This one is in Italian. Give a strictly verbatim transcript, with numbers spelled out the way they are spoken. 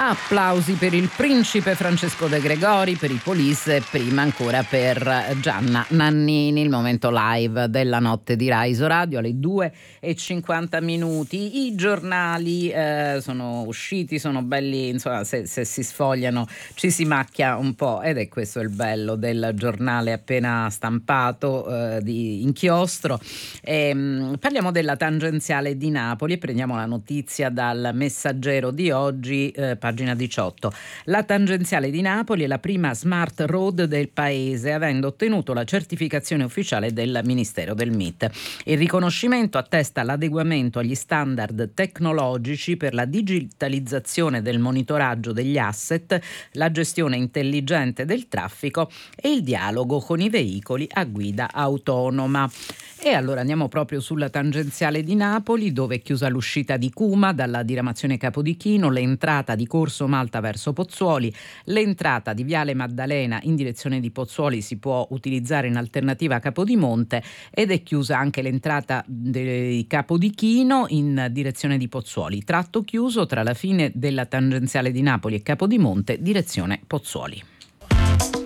Applausi per il principe Francesco De Gregori, per i Police e prima ancora per Gianna Nannini. Il momento live della notte di Rai Radio alle due e cinquanta minuti. I giornali eh, sono usciti, sono belli, insomma, se, se si sfogliano ci si macchia un po', ed è questo il bello del giornale appena stampato eh, di inchiostro. E, mh, parliamo della tangenziale di Napoli e prendiamo la notizia dal Messaggero di oggi, eh, pagina diciotto. La tangenziale di Napoli è la prima smart road del paese, avendo ottenuto la certificazione ufficiale del Ministero del M I T. Il riconoscimento attesta l'adeguamento agli standard tecnologici per la digitalizzazione del monitoraggio degli asset, la gestione intelligente del traffico e il dialogo con i veicoli a guida autonoma. E allora andiamo proprio sulla tangenziale di Napoli, dove è chiusa l'uscita di Cuma dalla diramazione Capodichino, l'entrata di Corso Malta verso Pozzuoli, l'entrata di Viale Maddalena in direzione di Pozzuoli si può utilizzare in alternativa a Capodimonte, ed è chiusa anche l'entrata di Capodichino in direzione di Pozzuoli. Tratto chiuso tra la fine della tangenziale di Napoli e Capodimonte, direzione Pozzuoli.